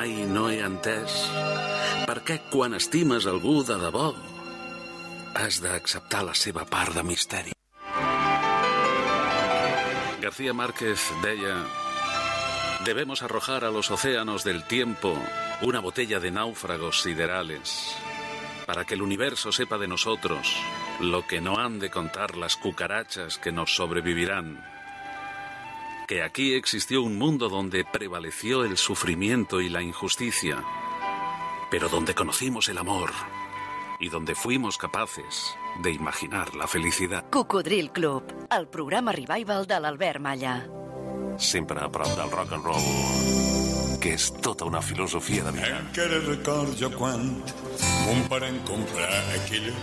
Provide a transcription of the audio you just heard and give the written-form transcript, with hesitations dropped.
mai no he entès per què quan estimes algú de debò has d'acceptar la seva part de misteri. García Márquez deia: debemos arrojar a los océanos del tiempo una botella de náufragos siderales para que el universo sepa de nosotros lo que no han de contar las cucarachas que nos sobrevivirán. Que aquí existió un mundo donde prevaleció el sufrimiento y la injusticia, pero donde conocimos el amor y donde fuimos capaces de imaginar la felicidad. Cocodril Club, el programa revival de l'Albert Malla. Sempre a prop del rock and roll, que és tota una filosofia de vida. Encara record jo quan mon pare em comprar aquella